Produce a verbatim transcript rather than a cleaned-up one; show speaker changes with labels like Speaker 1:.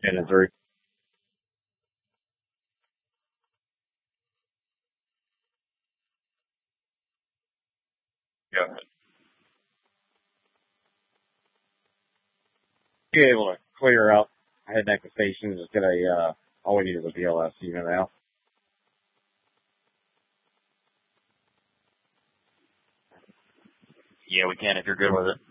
Speaker 1: ten and three. Yeah. Be able to clear out head neck station. Just get a, uh, all we need is a B L S unit now. Yeah, we can if you're good with it.